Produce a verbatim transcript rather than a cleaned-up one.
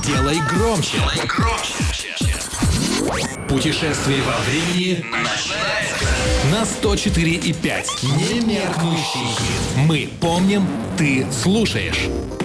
Делай громче. Делай громче. Путешествие во времени начинается. На сто четыре и пять. Немеркнущий. Мы помним, ты слушаешь.